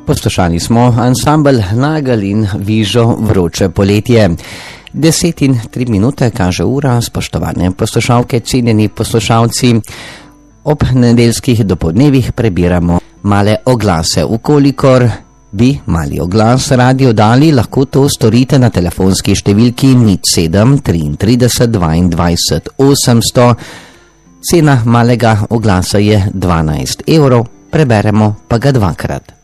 Poslušali smo ansambel Nagelj in Vižo Vroče poletje. 10:03 kaže ura, spoštovane poslušalke, cenjeni poslušalci. Ob nedeljskih dopoldnevih prebiramo male oglase. Ukolikor bi mali oglas radi oddali, lahko to storite na telefonski številki 07 33 22 800. Cena malega oglasa je 12 €, preberemo pa ga dvakrat.